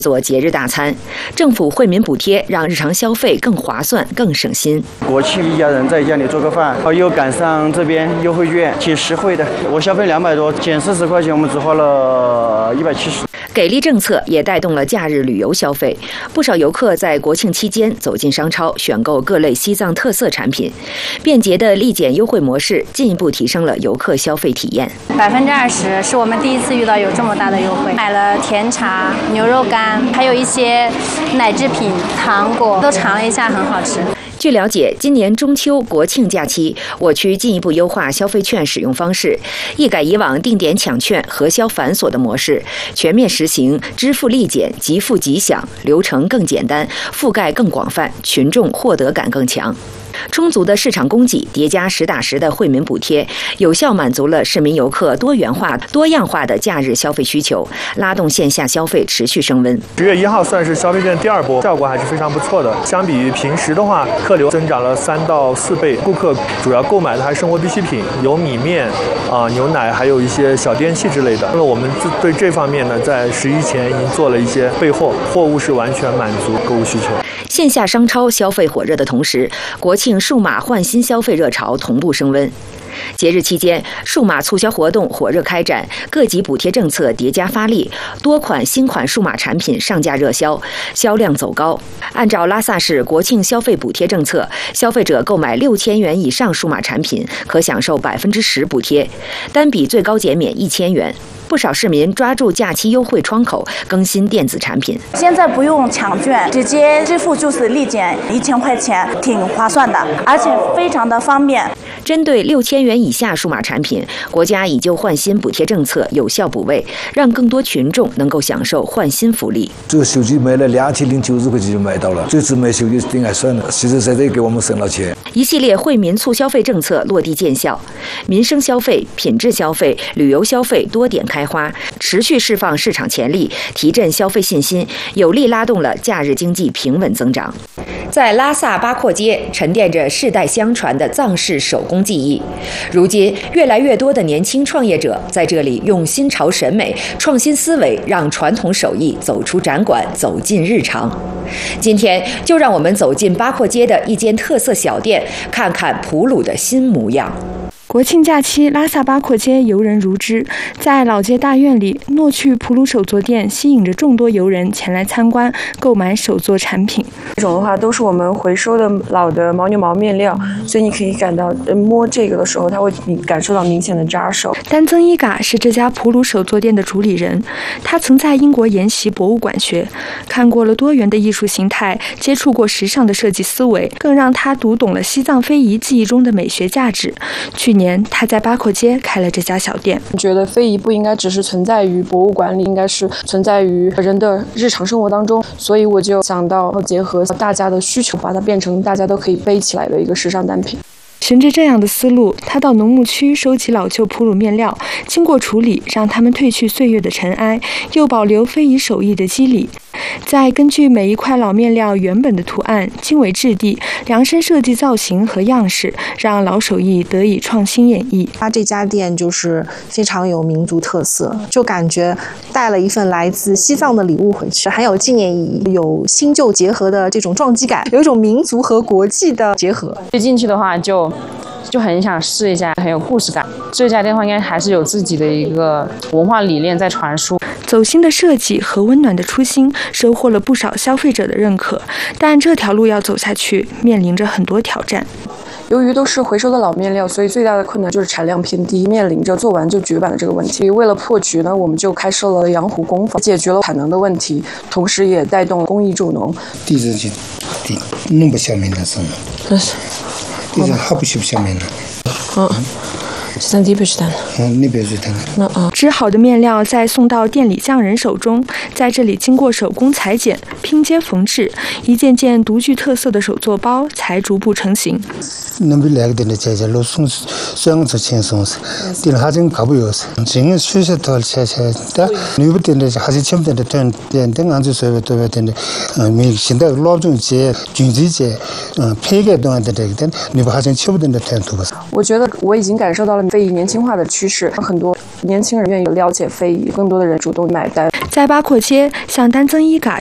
做节日大餐，政府惠民补贴让日常消费更划算、更省心。 国庆一家人在家里做个饭，又赶上这边优惠券，挺实惠的。我消费200多，减40块钱，我们只花了170。 给力政策也带动了假日旅游消费，不少游客在国庆期间走进商超，选购各类西藏特色产品。便捷的立减优惠模式进一步提升了游客消费体验。 20%是我们第一次遇到有这么大的优惠，买了甜茶、牛肉干，还有一些奶制品、糖果，都尝了一下，很好吃。 据了解，今年中秋、国庆假期，我区进一步优化消费券使用方式，一改以往定点抢券、核销繁琐的模式，全面实行支付立减、即付即享，流程更简单，覆盖更广泛，群众获得感更强。充足的市场供给叠加实打实的惠民补贴，有效满足了市民游客多元化、多样化的假日消费需求，拉动线下消费持续升温。 10月1号算是消费券第2波，效果还是非常不错的。相比于平时的话，客流增长了3到4倍。顾客主要购买的还是生活必需品，有米面、牛奶，还有一些小电器之类的。那么我们对这方面呢，在11前已经做了一些备货，货物是完全满足购物需求。 线下商超消费火热的同时，国庆数码换新消费热潮同步升温。节日期间，数码促销活动火热开展，各级补贴政策叠加发力，多款新款数码产品上架热销，销量走高。按照拉萨市国庆消费补贴政策，消费者购买6000元以上数码产品，可享受10%补贴，单笔最高减免1000元。不少市民抓住假期优惠窗口，更新电子产品。 现在不用抢券，直接支付就是立减1000块钱，挺划算的，而且非常的方便。 针对6000元以下数码产品，国家以旧换新补贴政策有效补位，让更多群众能够享受换新福利。 这个手机买了2090块钱就买到了，这次买手机挺划算的，实实在在给我们省了钱。 一系列惠民促消费政策落地见效，民生消费、品质消费、旅游消费多点开花，持续释放市场潜力，提振消费信心，有力拉动了假日经济平稳增长。在拉萨八廓街沉淀着世代相传的藏式手工技艺，如今越来越多的年轻创业者在这里用新潮审美、创新思维，让传统手艺走出展馆，走进日常。今天就让我们走进八廓街的一间特色小店，看看普鲁的新模样。 国庆假期，拉萨八廓街游人如织。在老街大院里，诺趣普鲁手作店吸引着众多游人前来参观，购买手作产品。 这种的话都是我们回收的老的牦牛毛面料，所以你可以感到摸这个的时候，它会感受到明显的扎手。 丹增伊嘎是这家普鲁手作店的主理人，他曾在英国研习博物馆学，看过了多元的艺术形态，接触过时尚的设计思维，更让他读懂了西藏非遗技艺中的美学价值。去年他在八廓街开了这家小店。 觉得非遗不应该只是存在于博物馆里，应该是存在于人的日常生活当中，所以我就想到结合大家的需求，把它变成大家都可以背起来的一个时尚单品。 循着这样的思路，他到农牧区收集老旧普鲁面料，经过处理，让它们褪去岁月的尘埃，又保留非遗手艺的肌理。再根据每一块老面料原本的图案、经纬质地，量身设计造型和样式，让老手艺得以创新演绎。 他这家店就是非常有民族特色，就感觉带了一份来自西藏的礼物回去，还有纪念意义，有新旧结合的这种撞击感，有一种民族和国际的结合。 进去的话就很想试一下，很有故事感。这家店的话，应该还是有自己的一个文化理念在传输。 走心的设计和温暖的初心，收获了不少消费者的认可。但这条路要走下去，面临着很多挑战。 由于都是回收的老面料，所以最大的困难就是产量偏低，面临着做完就绝版的这个问题。为了破局呢，我们就开设了羊湖工坊，解决了产能的问题，同时也带动公益助农。 地质性，弄不下面的什么？这是，地质还不修下面的。 织好的面料再送到店里匠人手中，在这里经过手工裁剪、拼接、缝制，一件件独具特色的手作包才逐步成型。 那边来个点的姐姐，路送双手轻松些，点还真搞不有事。今个学习到些的，你不点的还是全点的点俺就说对不点的，现在老中节、军事节，配个东西的这个，你不还真全不点的团土不是？ 我觉得我已经感受到了非遗年轻化的趋势，很多年轻人愿意了解非遗，更多的人主动买单。 在八廓街，像丹增伊嘎